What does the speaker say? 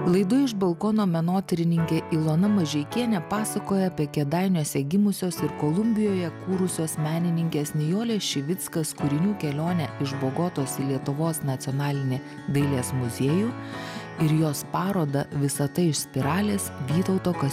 Laidoje iš balkono menotyrininkė Ilona Mažeikienė pasakoja apie Kėdainiuose gimusios ir Kolumbijoje kūrusios menininkės Nijolės Šivickas kūrinių kelionę iš Bogotos į Lietuvos nacionalinį dailės muziejų ir jos parodą Visata iš spiralės Vytauto